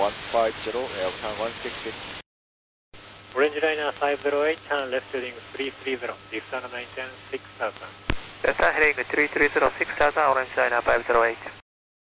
Aircon 166. Orange Liner 508, turn left heading 330, lift and maintain 6000. Delta heading 330, 6000, Orange Liner 508.